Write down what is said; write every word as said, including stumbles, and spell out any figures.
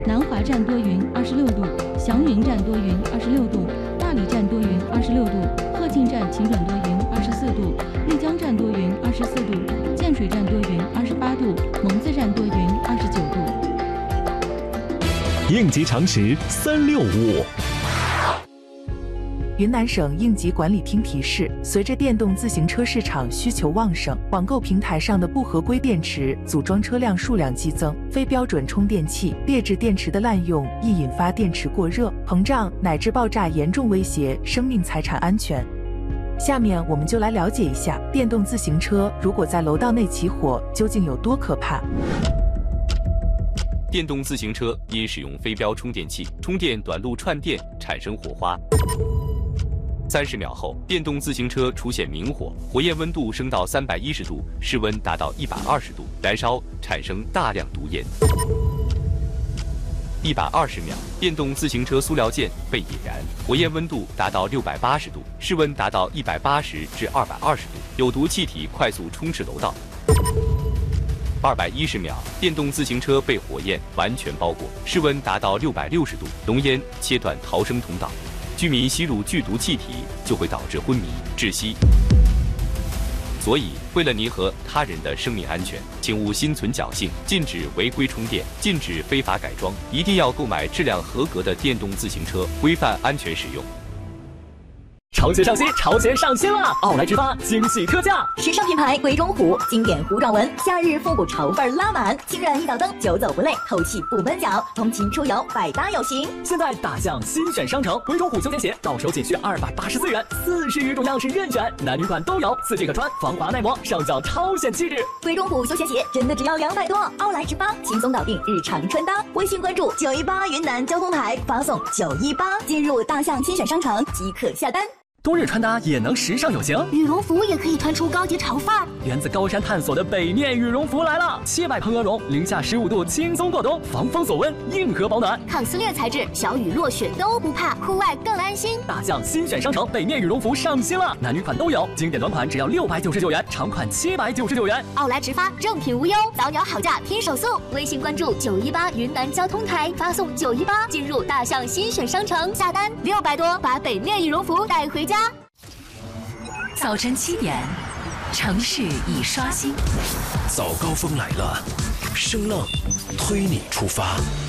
南华站多云，二十六度；祥云站多云，二十六度；大理站多云，二十六度；鹤庆站晴转多云，二十四度；丽江站多云，二十四度；建水站多云，二十八度；蒙自站多云，二十九度。 应急常识三六五。 云南省应急管理厅提示，随着电动自行车市场需求旺盛，网购平台上的不合规电池组装车辆数量激增，非标准充电器、劣质电池的滥用易引发电池过热、膨胀乃至爆炸，严重威胁生命财产安全。下面我们就来了解一下，电动自行车如果在楼道内起火，究竟有多可怕。 电动自行车因使用非标充电器，充电短路串电，产生火花。三十秒后，电动自行车出现明火，火焰温度升到三百一十度，室温达到一百二十度，燃烧产生大量毒烟。一百二十秒，电动自行车塑料件被引燃，火焰温度达到六百八十度，室温达到一百八十至二百二十度，有毒气体快速充斥楼道。二百一十秒，电动自行车被火焰完全包裹，室温达到六百六十度，浓烟切断逃生通道。居民吸入剧毒气体就会导致昏迷窒息，所以为了您和他人的生命安全，请勿心存侥幸，禁止违规充电，禁止非法改装，一定要购买质量合格的电动自行车，规范安全使用。 潮鞋上新，潮鞋上新了！奥莱直发惊喜特价， 时尚品牌鬼冢虎，经典糊状纹，夏日复古潮范拉满，清润一道灯，久走不累，透气不闷脚，通勤出游百搭有型。 现在大象新选商城，鬼冢虎休闲鞋到手仅需二百八十四元，四十余种样式任选，男女款都有，四季可穿，防滑耐磨，上脚超显气质。 鬼冢虎休闲鞋真的只要两百多，奥莱直发轻松搞定日常穿搭。微信关注九一八云南交通台，发送九一八进入大象新选商城即可下单。 冬日穿搭也能时尚有型， 羽绒服也可以穿出高级潮范儿。 源自高山探索的北面羽绒服来了，切百蓬鹅绒，零下十五度轻松过冬，防风锁温，硬核保暖， 抗撕裂材质，小雨落雪都不怕，户外更安心。 大象新选商城北面羽绒服上新了，男女款都有，经典短款只要六百九十九元，长款七百九十九元。 奥莱直发，正品无忧，早鸟好价拼手速。微信关注九一八云南交通台，发送九一八进入大象新选商城下单，六百多把北面羽绒服带回家。 早晨七点，城市已刷新。 早高峰来了，声浪推你出发。